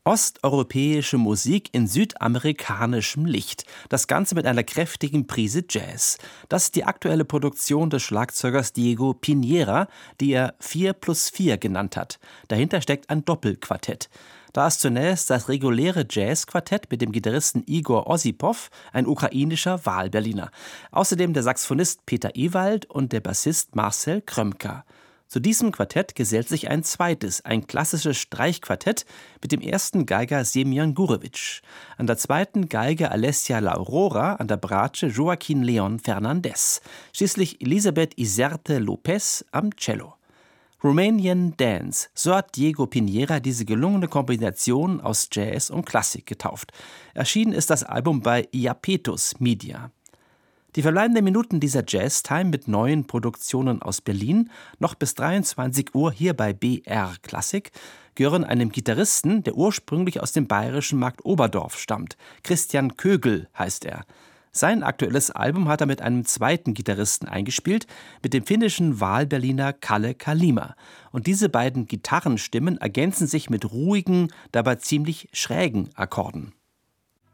Osteuropäische Musik in südamerikanischem Licht. Das Ganze mit einer kräftigen Prise Jazz. Das ist die aktuelle Produktion des Schlagzeugers Diego Piñera, die er 4+4 genannt hat. Dahinter steckt ein Doppelquartett. Da ist zunächst das reguläre Jazzquartett mit dem Gitarristen Igor Ossipow, ein ukrainischer Wahlberliner. Außerdem der Saxophonist Peter Ewald und der Bassist Marcel Krömka. Zu diesem Quartett gesellt sich ein zweites, ein klassisches Streichquartett mit dem ersten Geiger Semyon Gurewitsch, an der zweiten Geige Alessia Laurora, an der Bratsche Joaquin Leon Fernandez, schließlich Elisabeth Iserte Lopez am Cello. Romanian Dance, so hat Diego Piñera diese gelungene Kombination aus Jazz und Klassik getauft. Erschienen ist das Album bei Iapetus Media. Die verbleibenden Minuten dieser Jazz-Time mit neuen Produktionen aus Berlin, noch bis 23 Uhr hier bei BR Klassik, gehören einem Gitarristen, der ursprünglich aus dem bayerischen Marktoberdorf stammt. Christian Kögel heißt er. Sein aktuelles Album hat er mit einem zweiten Gitarristen eingespielt, mit dem finnischen Wahlberliner Kalle Kalima. Und diese beiden Gitarrenstimmen ergänzen sich mit ruhigen, dabei ziemlich schrägen Akkorden.